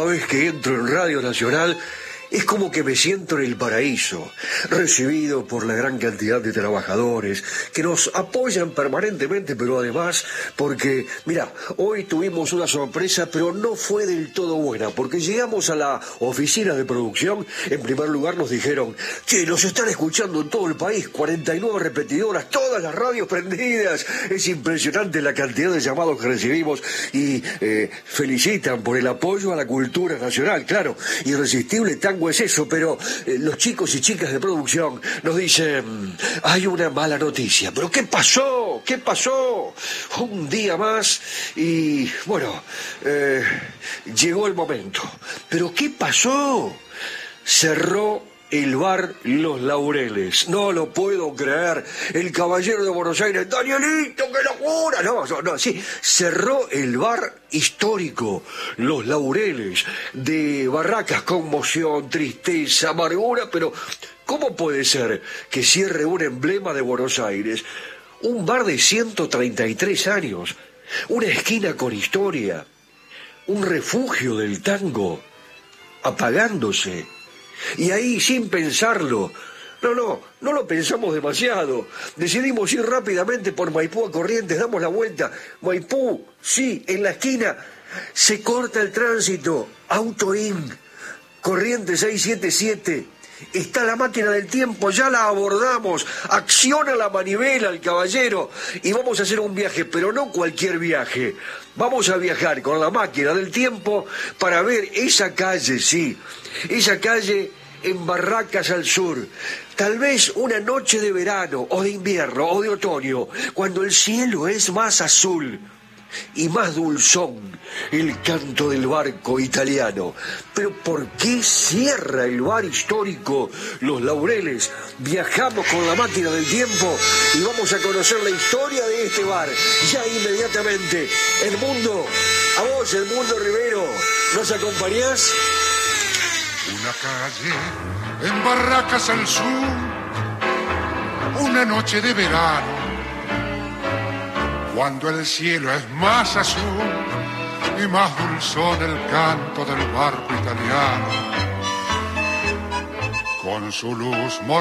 vez que entro en Radio Nacional es como que me siento en el paraíso, recibido por la gran cantidad de trabajadores que nos apoyan permanentemente, pero además porque, mira, hoy tuvimos una sorpresa, pero no fue del todo buena, porque llegamos a la oficina de producción, en primer lugar nos dijeron, che, nos están escuchando en todo el país, 49 repetidoras, todas las radios prendidas, es impresionante la cantidad de llamados que recibimos y felicitan por el apoyo a la cultura nacional, claro, irresistible tango es eso, pero los chicos y chicas de producción nos dicen, hay una mala noticia, pero ¿qué pasó? ¿Qué pasó? Un día más y, bueno, llegó el momento, pero ¿qué pasó? Cerró el bar Los Laureles. No lo puedo creer. El caballero de Buenos Aires, Danielito, qué locura. No, sí. Cerró el bar histórico Los Laureles. De Barracas, conmoción, tristeza, amargura, pero ¿cómo puede ser que cierre un emblema de Buenos Aires? Un bar de 133 años. Una esquina con historia. Un refugio del tango. Apagándose. Y ahí, sin pensarlo, no lo pensamos demasiado. Decidimos ir rápidamente por Maipú a Corrientes, damos la vuelta. Maipú, sí, en la esquina, se corta el tránsito. Autoin, Corrientes 677. Está la máquina del tiempo, ya la abordamos. Acciona la manivela el caballero y vamos a hacer un viaje, pero no cualquier viaje. Vamos a viajar con la máquina del tiempo para ver esa calle, sí, esa calle en Barracas al sur. Tal vez una noche de verano, o de invierno, o de otoño, cuando el cielo es más azul y más dulzón el canto del barco italiano. Pero ¿por qué cierra el bar histórico Los Laureles? Viajamos con la máquina del tiempo y vamos a conocer la historia de este bar. Ya inmediatamente, Edmundo, a vos, Edmundo Rivero, ¿nos acompañás? Una calle en Barracas al sur, una noche de verano, cuando el cielo es más azul y más dulzón el canto del barco italiano, con su luz